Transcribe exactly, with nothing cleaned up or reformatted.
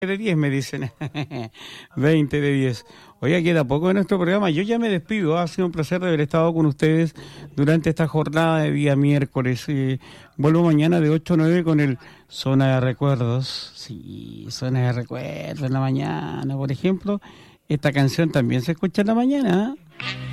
de diez me dicen. veinte de diez. Oye, queda poco de nuestro programa. Yo ya me despido. Ha sido un placer de haber estado con ustedes durante esta jornada de día miércoles. Eh, vuelvo mañana de ocho a nueve con el Zona de Recuerdos. Sí, Zona de Recuerdos en la mañana, por ejemplo. Esta canción también se escucha en la mañana.